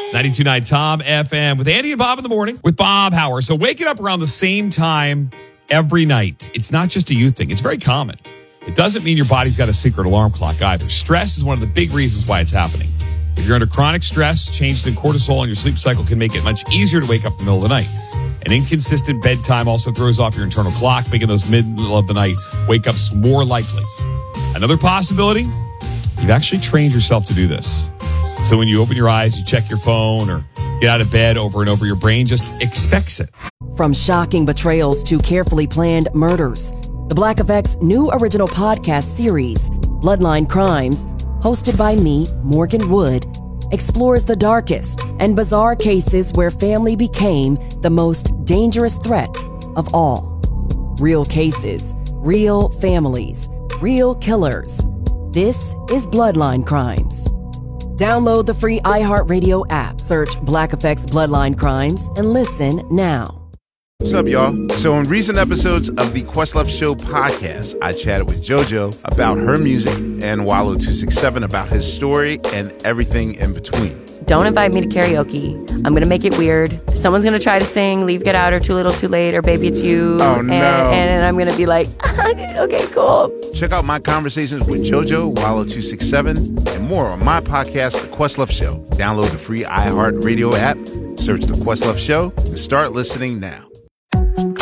92.9 Tom FM with Andy and Bob in the morning with Bob Howard. So waking up around the same time every night, it's not just a you thing. It's very common. It doesn't mean your body's got a secret alarm clock either. Stress is one of the big reasons why it's happening. If you're under chronic stress, changes in cortisol in your sleep cycle can make it much easier to wake up in the middle of the night. An inconsistent bedtime also throws off your internal clock, making those middle of the night wake-ups more likely. Another possibility, you've actually trained yourself to do this. So when you open your eyes, you check your phone or get out of bed over and over, your brain just expects it. From shocking betrayals to carefully planned murders, the Black Effect's new original podcast series, Bloodline Crimes, hosted by me, Morgan Wood, explores the darkest and bizarre cases where family became the most dangerous threat of all. Real cases, real families, real killers. This is Bloodline Crimes. Download the free iHeartRadio app, search Black Effect's Bloodline Crimes, and listen now. What's up, y'all? So in recent episodes of the Questlove Show podcast, I chatted with JoJo about her music and Wallo267 about his story and everything in between. Don't invite me to karaoke. I'm going to make it weird. Someone's going to try to sing Leave, Get Out, or Too Little, Too Late, or Baby It's You. Oh, no. And I'm going to be like, okay, cool. Check out my conversations with JoJo, Wallo267, and more on my podcast, The Questlove Show. Download the free iHeartRadio app, search The Questlove Show, and start listening now.